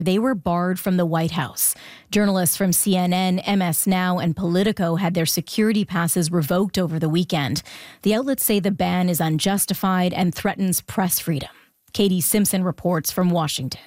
They were barred from the White House. Journalists from CNN, MS Now, and Politico had their security passes revoked over the weekend. The outlets say the ban is unjustified and threatens press freedom. Katie Simpson reports from Washington.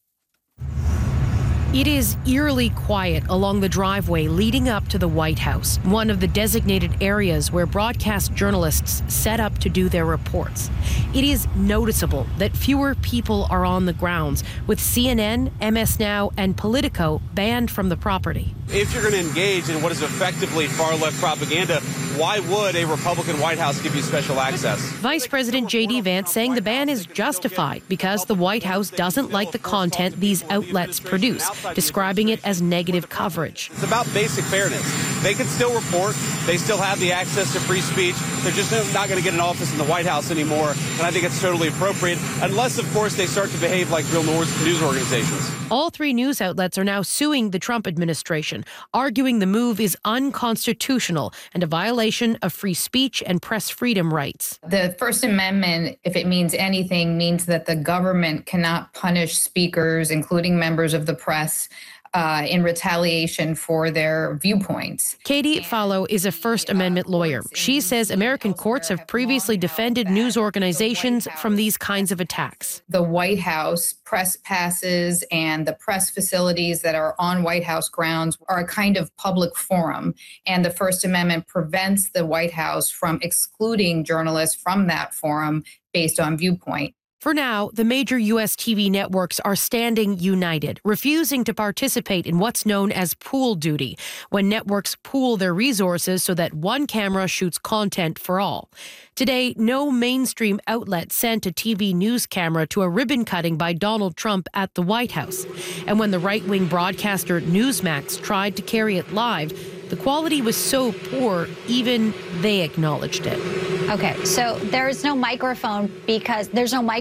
It is eerily quiet along the driveway leading up to the White House, one of the designated areas where broadcast journalists set up to do their reports. It is noticeable that fewer people are on the grounds, with CNN, MS Now, and Politico banned from the property. If you're going to engage in what is effectively far-left propaganda, why would a Republican White House give you special access? Vice President J.D. Vance saying the ban is justified because the White House doesn't like the content these outlets produce, describing it as negative coverage. It's about basic fairness. They can still report. They still have the access to free speech. They're just not going to get an office in the White House anymore, and I think it's totally appropriate, unless, of course, they start to behave like real news organizations. All three news outlets are now suing the Trump administration, arguing the move is unconstitutional and a violation of free speech and press freedom rights. The First Amendment, if it means anything, means that the government cannot punish speakers, including members of the press, in retaliation for their viewpoints. Katie Fallow is a First Amendment lawyer. She says American courts have previously defended news organizations from these kinds of attacks. The White House press passes and the press facilities that are on White House grounds are a kind of public forum, and the First Amendment prevents the White House from excluding journalists from that forum based on viewpoint. For now, the major U.S. TV networks are standing united, refusing to participate in what's known as pool duty, when networks pool their resources so that one camera shoots content for all. Today, no mainstream outlet sent a TV news camera to a ribbon cutting by Donald Trump at the White House. And when the right-wing broadcaster Newsmax tried to carry it live, the quality was so poor, even they acknowledged it. Okay, so there's no microphone because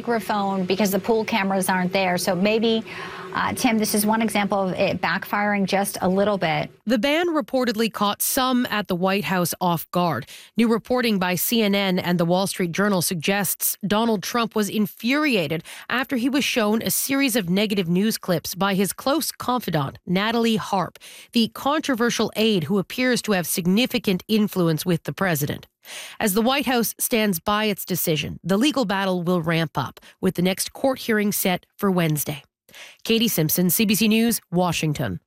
the pool cameras aren't there. So maybe, Tim, this is one example of it backfiring just a little bit. The ban reportedly caught some at the White House off guard. New reporting by CNN and the Wall Street Journal suggests Donald Trump was infuriated after he was shown a series of negative news clips by his close confidant, Natalie Harp, the controversial aide who appears to have significant influence with the president. As the White House stands by its decision, the legal battle will ramp up, with the next court hearing set for Wednesday. Katie Simpson, CBC News, Washington.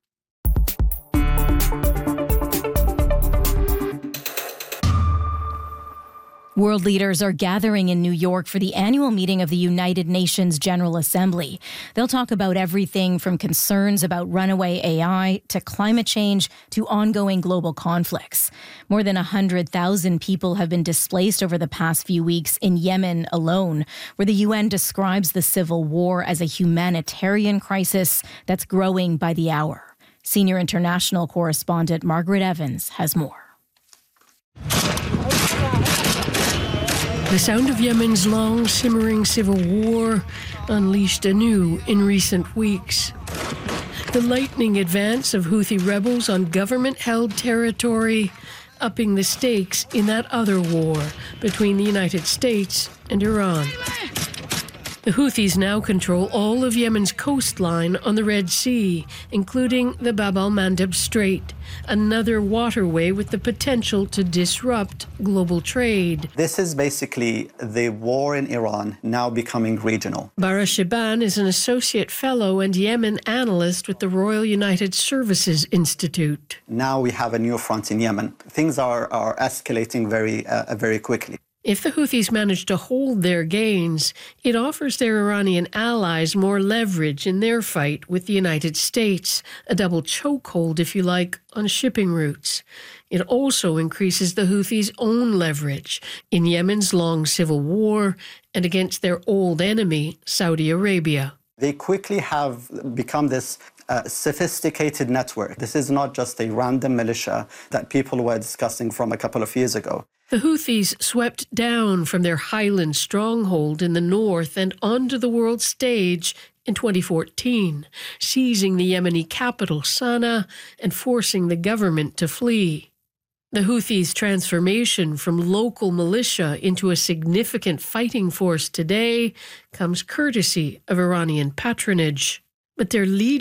World leaders are gathering in New York for the annual meeting of the United Nations General Assembly. They'll talk about everything from concerns about runaway AI to climate change to ongoing global conflicts. More than 100,000 people have been displaced over the past few weeks in Yemen alone, where the UN describes the civil war as a humanitarian crisis that's growing by the hour. Senior international correspondent Margaret Evans has more. The sound of Yemen's long, simmering civil war unleashed anew in recent weeks. The lightning advance of Houthi rebels on government-held territory, upping the stakes in that other war between the United States and Iran. The Houthis now control all of Yemen's coastline on the Red Sea, including the Bab al-Mandeb Strait, another waterway with the potential to disrupt global trade. This is basically the war in Iran now becoming regional. Bara Shiban is an associate fellow and Yemen analyst with the Royal United Services Institute. Now we have a new front in Yemen. Things are escalating very quickly. If the Houthis manage to hold their gains, it offers their Iranian allies more leverage in their fight with the United States, a double chokehold, if you like, on shipping routes. It also increases the Houthis' own leverage in Yemen's long civil war and against their old enemy, Saudi Arabia. They quickly have become this sophisticated network. This is not just a random militia that people were discussing from a couple of years ago. The Houthis swept down from their highland stronghold in the north and onto the world stage in 2014, seizing the Yemeni capital, Sana'a, and forcing the government to flee. The Houthis' transformation from local militia into a significant fighting force today comes courtesy of Iranian patronage. but their leader